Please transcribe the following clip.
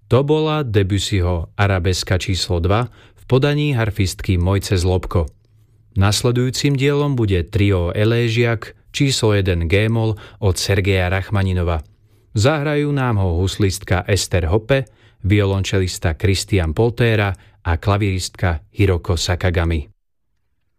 To bola Debussyho Arabeska číslo 2 v podaní harfistky Mojce Zlobko. Nasledujúcim dielom bude trio Eléžiak číslo 1 G-moll od Sergeja Rachmaninova. Zahrajú nám ho huslistka Ester Hoppe, violončelista Christian Poltéra a klaviristka Hiroko Sakagami.